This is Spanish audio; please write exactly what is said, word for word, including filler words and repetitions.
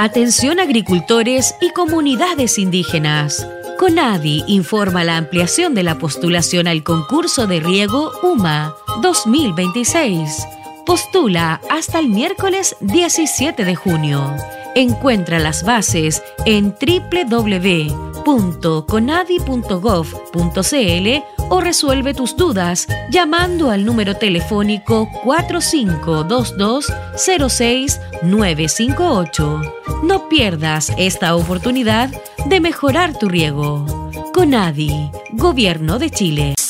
Atención agricultores y comunidades indígenas. CONADI informa la ampliación de la postulación al concurso de riego U M A dos mil veintiséis. Postula hasta el miércoles diecisiete de junio. Encuentra las bases en doble u doble u doble u punto conadi punto gov punto cl o resuelve tus dudas llamando al número telefónico cuatro cinco dos dos cero seis nueve cinco ocho. No pierdas esta oportunidad de mejorar tu riego. CONADI, Gobierno de Chile.